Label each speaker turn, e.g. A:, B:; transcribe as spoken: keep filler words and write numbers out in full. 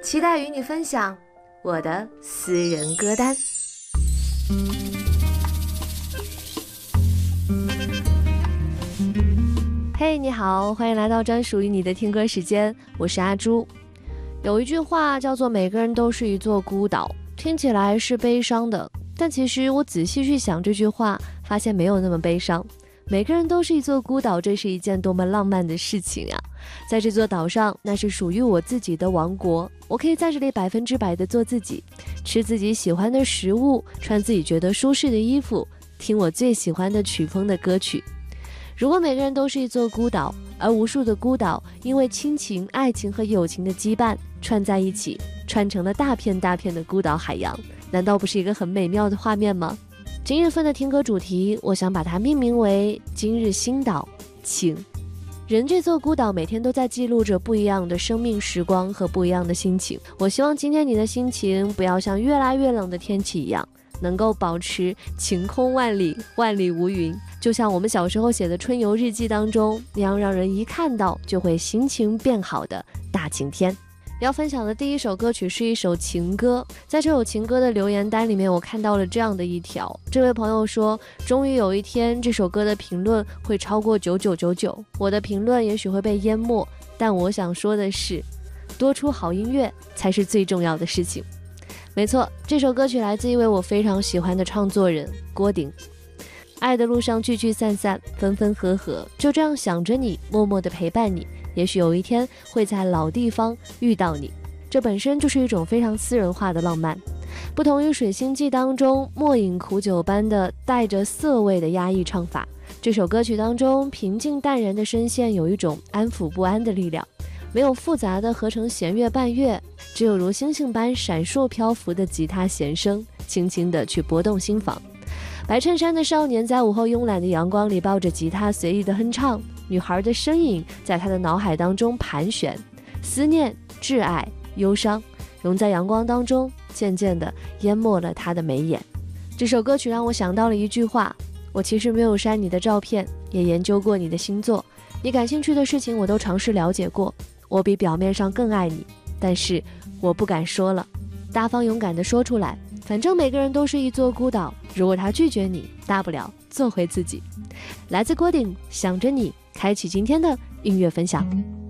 A: 期待与你分享我的私人歌单。嘿、hey, 你好，欢迎来到专属于你的听歌时间，我是阿朱。有一句话叫做每个人都是一座孤岛，听起来是悲伤的，但其实我仔细去想这句话，发现没有那么悲伤。每个人都是一座孤岛，这是一件多么浪漫的事情啊！在这座岛上，那是属于我自己的王国，我可以在这里百分之百的做自己，吃自己喜欢的食物，穿自己觉得舒适的衣服，听我最喜欢的曲风的歌曲。如果每个人都是一座孤岛，而无数的孤岛因为亲情、爱情和友情的羁绊串在一起，串成了大片大片的孤岛海洋，难道不是一个很美妙的画面吗？今日份的听歌主题，我想把它命名为今日新岛情。人这座孤岛每天都在记录着不一样的生命时光和不一样的心情，我希望今天你的心情不要像越来越冷的天气一样，能够保持晴空万里，万里无云，就像我们小时候写的春游日记当中那样，让人一看到就会心情变好的大晴天。要分享的第一首歌曲是一首情歌，在这首情歌的留言单里面，我看到了这样的一条，这位朋友说，终于有一天这首歌的评论会超过九九九九，我的评论也许会被淹没，但我想说的是，多出好音乐才是最重要的事情。没错，这首歌曲来自一位我非常喜欢的创作人郭顶。爱的路上聚聚散散，分分合合，就这样想着你，默默地陪伴你，也许有一天会在老地方遇到你。这本身就是一种非常私人化的浪漫，不同于水星记当中墨饮苦酒般的带着涩味的压抑唱法，这首歌曲当中平静淡然的声线有一种安抚不安的力量，没有复杂的合成弦乐伴乐，只有如星星般闪烁漂浮的吉他弦声，轻轻地去拨动心房。白衬衫的少年在午后慵懒的阳光里抱着吉他随意的哼唱，女孩的身影在他的脑海当中盘旋，思念、挚爱、忧伤融在阳光当中，渐渐地淹没了他的眉眼。这首歌曲让我想到了一句话，我其实没有删你的照片，也研究过你的星座，你感兴趣的事情我都尝试了解过，我比表面上更爱你，但是我不敢说了，大方勇敢地说出来，反正每个人都是一座孤岛，如果他拒绝你，大不了做回自己。来自郭顶，想着你，开启今天的音乐分享。